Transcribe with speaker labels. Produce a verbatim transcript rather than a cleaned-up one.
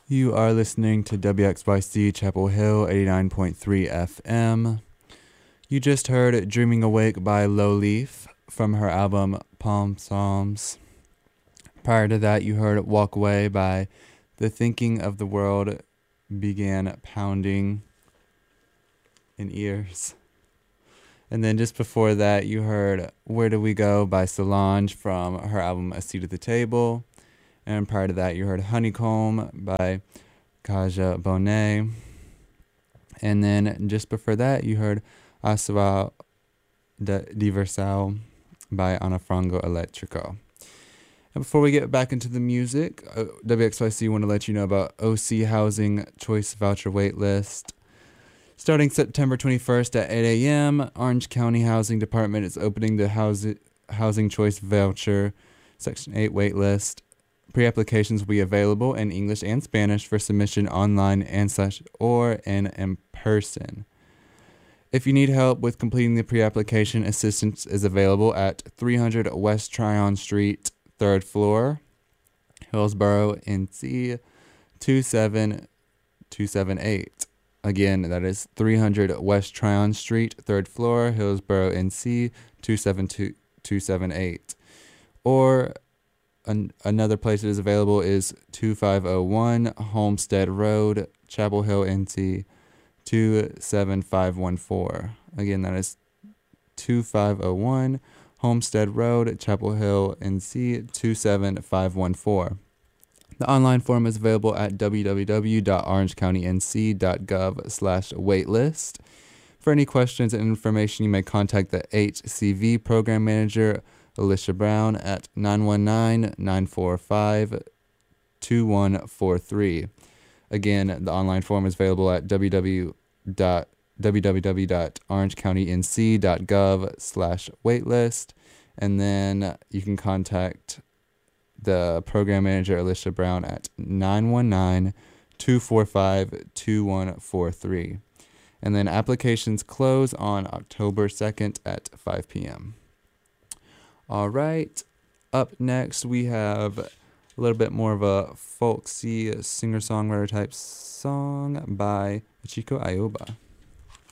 Speaker 1: You are listening to W X Y C Chapel Hill eighty-nine point three F M. You just heard Dreaming Awake by Low Leaf from her album Palm Psalms. Prior to that, you heard Walk Away by The Thinking of the World Began Pounding in Ears. And then just before that, you heard Where Do We Go by Solange from her album A Seat at the Table. And prior to that, you heard Honeycomb by Kaja Bonet. And then just before that, you heard Asua Diversal by Ana Frango Electrico. And before we get back into the music, uh, W X Y C want to let you know about O C Housing Choice Voucher Waitlist. Starting September twenty-first at eight a.m., Orange County Housing Department is opening the Housing Housing Choice Voucher Section eight waitlist. Pre-applications will be available in English and Spanish for submission online and slash or in, in person. If you need help with completing the pre-application, assistance is available at three hundred West Tryon Street, third floor, Hillsborough, N C two seven two seven eight. Again, that is three hundred West Tryon Street, third floor, Hillsborough, N C two seven two seven eight. Or an, another place that is available is two five zero one Homestead Road, Chapel Hill, N C two seven five one four. Again, that is two five zero one Homestead Road, Chapel Hill, N C two seven five one four. The online form is available at w w w dot orange county n c dot gov slash waitlist. For any questions and information, you may contact the H C V Program Manager, Alicia Brown, at nine one nine, nine four five, two one four three. Again, the online form is available at w w w dot orange county n c dot gov slash waitlist. And then you can contact the program manager, Alicia Brown, at nine one nine, two four five, two one four three. And then applications close on October second at five p.m. All right. Up next, we have a little bit more of a folksy singer-songwriter type song by Chico Ayoba.